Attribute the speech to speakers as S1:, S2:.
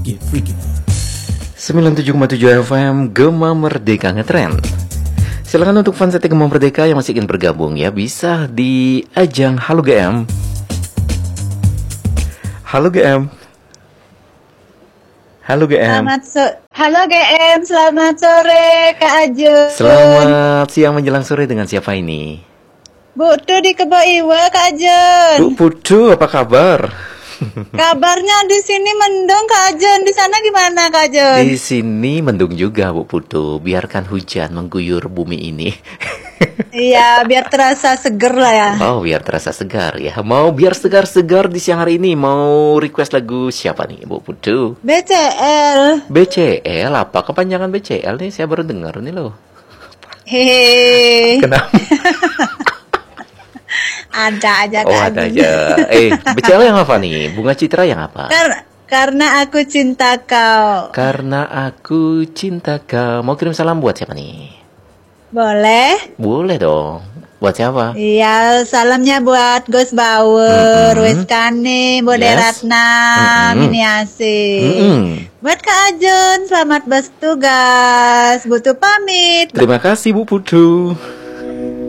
S1: 97,7 FM Gema Merdeka Ngetrend. Silakan untuk fans setia Gema Merdeka yang masih ingin bergabung ya, bisa di ajang Halo GM. Halo GM. Halo GM.
S2: Halo GM, selamat sore Kak Ajun.
S1: Selamat siang menjelang sore, dengan siapa ini?
S2: Bu Tu di Kebo Iwa Kak Ajun.
S1: Bu Putu, apa kabar?
S2: Kabarnya di sini mendung Kak Ajun. Di sana gimana Kak Ajun?
S1: Di sini mendung juga Bu Putu. Biarkan hujan mengguyur bumi ini.
S2: Iya, biar terasa seger lah ya.
S1: Oh, biar terasa segar ya. Mau biar segar-segar di siang hari ini, mau request lagu siapa nih Bu Putu?
S2: BCL.
S1: BCL apa? Kepanjangan BCL nih, saya baru dengar nih loh.
S2: Hehehe.
S1: Kenapa?
S2: Ada aja Kak
S1: Oh, ada
S2: Ajun.
S1: aja. BCL yang apa nih? Bunga Citra yang apa?
S2: Karena aku cinta kau.
S1: Karena aku cinta kau. Mau kirim salam buat siapa nih?
S2: Boleh?
S1: Boleh dong. Buat siapa?
S2: Iya, salamnya buat Gus Bauer, Wes Kane, Bode
S1: Yes.
S2: Ratna, Miniasi. Buat Kak Ajun, selamat bertugas. Butuh pamit.
S1: Terima kasih Bu Putu.